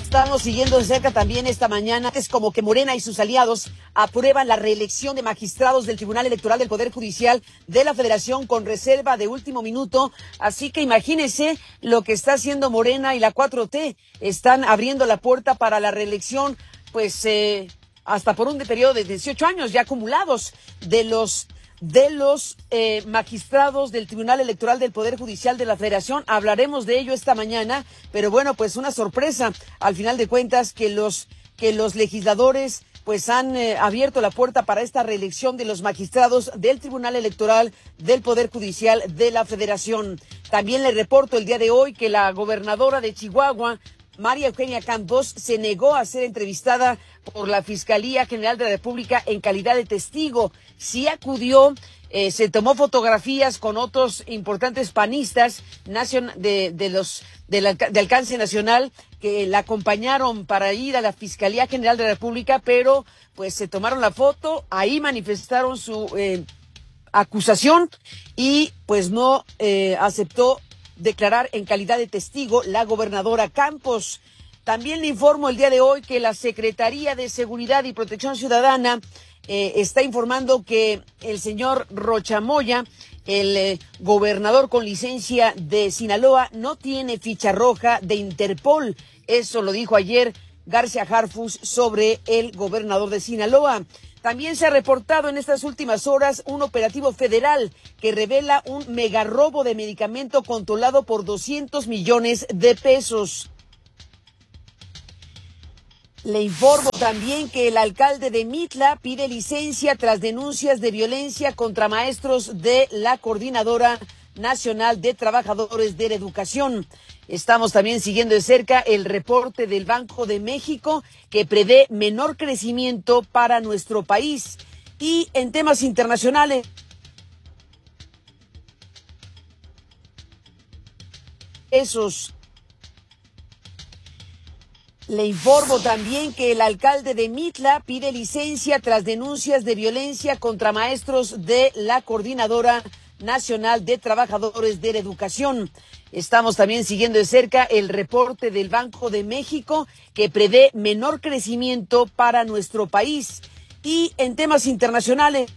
Estamos siguiendo de cerca también esta mañana. Es como que Morena y sus aliados aprueban la reelección de magistrados del Tribunal Electoral del Poder Judicial de la Federación con reserva de último minuto. Así que imagínense lo que está haciendo Morena y la 4T. Están abriendo la puerta para la reelección, pues hasta por un periodo de 18 años ya acumulados de los magistrados del Tribunal Electoral del Poder Judicial de la Federación. Hablaremos de ello esta mañana, pero bueno, pues una sorpresa al final de cuentas que los legisladores pues han abierto la puerta para esta reelección de los magistrados del Tribunal Electoral del Poder Judicial de la Federación. También le reporto el día de hoy que la gobernadora de Chihuahua, María Eugenia Campos, se negó a ser entrevistada por la Fiscalía General de la República en calidad de testigo. Sí acudió, se tomó fotografías con otros importantes panistas de alcance nacional que la acompañaron para ir a la Fiscalía General de la República, pero pues se tomaron la foto, ahí manifestaron su acusación y pues no aceptó declarar en calidad de testigo la gobernadora Campos. También le informo el día de hoy que la Secretaría de Seguridad y Protección Ciudadana está informando que el señor Rocha Moya, el gobernador con licencia de Sinaloa, no tiene ficha roja de Interpol. Eso lo dijo ayer García Harfuch sobre el gobernador de Sinaloa. También se ha reportado en estas últimas horas un operativo federal que revela un megarrobo de medicamento controlado por 200 millones de pesos. Le informo también que el alcalde de Mitla pide licencia tras denuncias de violencia contra maestros de la Coordinadora Nacional de Trabajadores de la Educación. Estamos también siguiendo de cerca el reporte del Banco de México que prevé menor crecimiento para nuestro país. Y en temas internacionales, le informo también que el alcalde de Mitla pide licencia tras denuncias de violencia contra maestros de la Coordinadora Nacional de Trabajadores de la Educación. Estamos también siguiendo de cerca el reporte del Banco de México que prevé menor crecimiento para nuestro país. Y en temas internacionales,